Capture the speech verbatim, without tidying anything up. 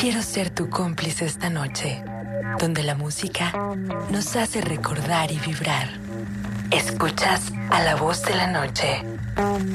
Quiero ser tu cómplice esta noche, donde la música nos hace recordar y vibrar. Escuchas a la voz de la noche.